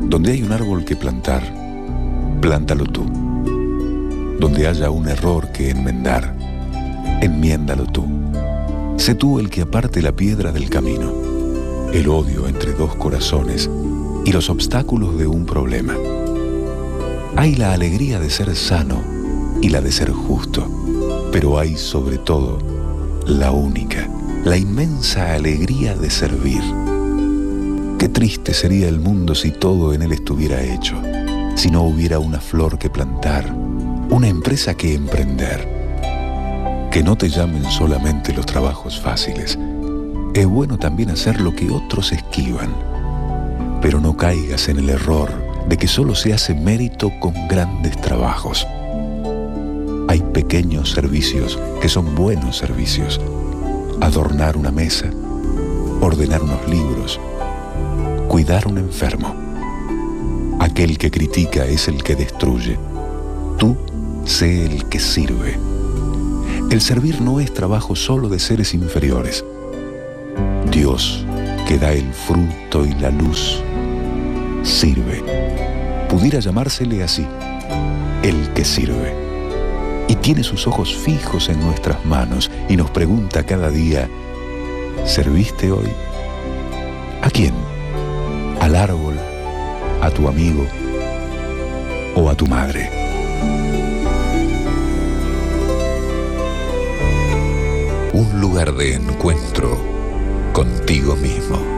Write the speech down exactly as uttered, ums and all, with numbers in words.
Donde hay un árbol que plantar, plántalo tú. Donde haya un error que enmendar, enmiéndalo tú. Sé tú el que aparte la piedra del camino, el odio entre dos corazones y los obstáculos de un problema. Hay la alegría de ser sano y la de ser justo, pero hay sobre todo la única, la inmensa alegría de servir. Qué triste sería el mundo si todo en él estuviera hecho, si no hubiera una flor que plantar, una empresa que emprender. Que no te llamen solamente los trabajos fáciles. Es bueno también hacer lo que otros esquivan, pero no caigas en el error de que solo se hace mérito con grandes trabajos. Hay pequeños servicios que son buenos servicios. Adornar una mesa, ordenar unos libros, cuidar a un enfermo. Aquel que critica es el que destruye. Tú sé el que sirve. El servir no es trabajo solo de seres inferiores. Dios, que da el fruto y la luz, sirve. Pudiera llamársele así, el que sirve. Y tiene sus ojos fijos en nuestras manos y nos pregunta cada día, ¿serviste hoy? ¿A quién? ¿Al árbol? ¿A tu amigo? ¿O a tu madre? Un lugar de encuentro contigo mismo.